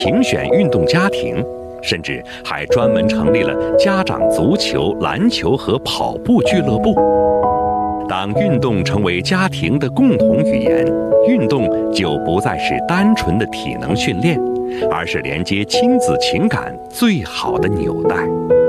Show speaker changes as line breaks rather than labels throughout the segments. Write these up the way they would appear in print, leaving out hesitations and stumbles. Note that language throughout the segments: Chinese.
评选运动家庭，甚至还专门成立了家长足球、篮球和跑步俱乐部。当运动成为家庭的共同语言，运动就不再是单纯的体能训练，而是连接亲子情感最好的纽带。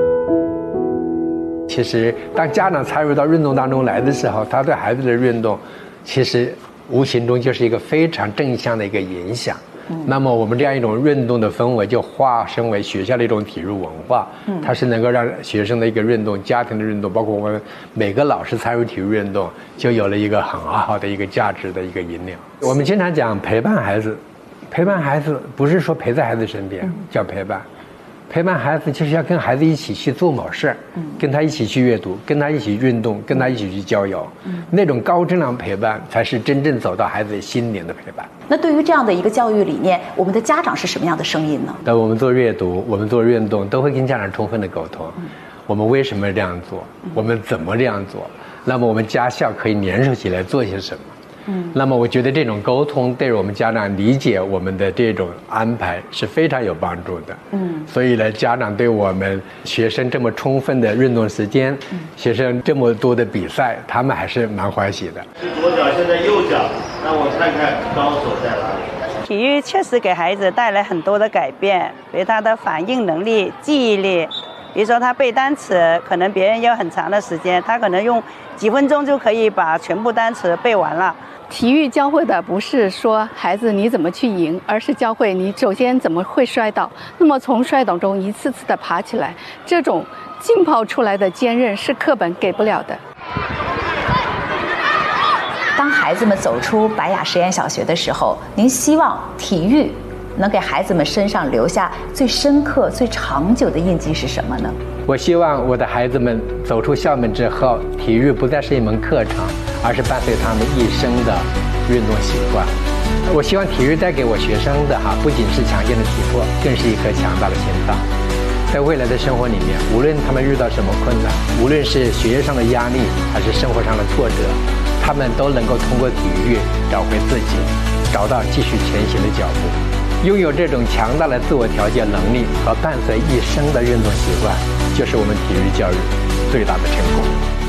其实，当家长参与到运动当中来的时候，他对孩子的运动，其实无形中就是一个非常正向的一个影响。那么我们这样一种运动的氛围就化身为学校的一种体育文化，它是能够让学生的一个运动、家庭的运动，包括我们每个老师参与体育运动，就有了一个很好的一个价值的一个引领。我们经常讲陪伴孩子，陪伴孩子不是说陪在孩子身边叫陪伴，陪伴孩子就是要跟孩子一起去做某事，跟他一起去阅读，跟他一起运动，跟他一起去郊游，那种高质量陪伴才是真正走到孩子心灵的陪伴。
那对于这样的一个教育理念，我们的家长是什么样的声音呢？
我们做阅读，我们做运动，都会跟家长充分的沟通。我们为什么这样做？我们怎么这样做？那么我们家校可以联手起来做些什么？那么我觉得这种沟通对我们家长理解我们的这种安排是非常有帮助的。所以呢，家长对我们学生这么充分的运动时间，学生这么多的比赛，他们还是蛮欢喜的。
是左脚，现在右脚，让我看看高手在哪里。
体育确实给孩子带来很多的改变，比如他的反应能力、记忆力。比如说他背单词，可能别人要很长的时间，他可能用几分钟就可以把全部单词背完了。
体育教会的不是说孩子你怎么去赢，而是教会你首先怎么会摔倒，那么从摔倒中一次次的爬起来，这种浸泡出来的坚韧是课本给不了的。
当孩子们走出白雅实验小学的时候，您希望体育能给孩子们身上留下最深刻、最长久的印记是什么呢？
我希望我的孩子们走出校门之后，体育不再是一门课程，而是伴随他们一生的运动习惯。我希望体育带给我学生的不仅是强健的体魄，更是一颗强大的心脏。在未来的生活里面，无论他们遇到什么困难，无论是学业上的压力，还是生活上的挫折，他们都能够通过体育找回自己，找到继续前行的脚步。拥有这种强大的自我调节能力和伴随一生的运动习惯，就是我们体育教育最大的成功。